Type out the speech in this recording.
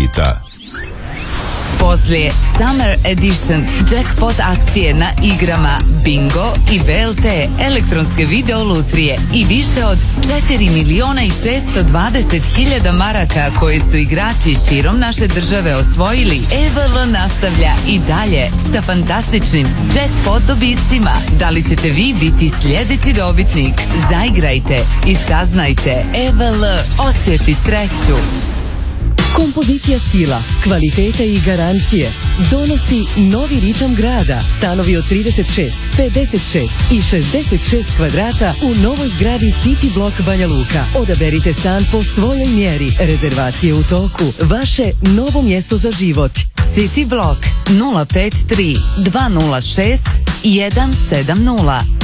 kredita. Poslije Summer Edition jackpot akcije na igrama Bingo i BLT elektronske video lutrije i više od 4.620.000 maraka koje su igrači širom naše države osvojili, EVL nastavlja i dalje sa fantastičnim jackpot dobicima. Da li ćete vi biti sljedeći dobitnik? Zaigrajte i saznajte. EVL, osjeti sreću. Kompozicija stila, kvalitete i garancije donosi novi ritam grada. Stanovi od 36, 56 i 66 kvadrata u novoj zgradi City Block Banja Luka. Odaberite stan po svojoj mjeri. Rezervacije u toku. Vaše novo mjesto za život. City Block 053 206 170.